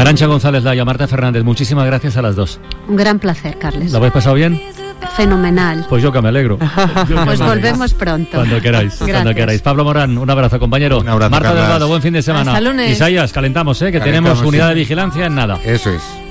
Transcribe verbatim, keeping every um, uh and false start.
Arantxa González Laya, Marta Fernández, muchísimas gracias a las dos. Un gran placer, Carles. ¿Lo habéis pasado bien? Fenomenal. Pues yo que me alegro. Pues volvemos pronto. Cuando queráis, cuando queráis. Pablo Morán, un abrazo, compañero. Un abrazo, Marta Carlas. Delgado, buen fin de semana. Hasta lunes. Isaías, calentamos, ¿eh? que Calentamos, tenemos unidad sí. de vigilancia en nada. Eso es.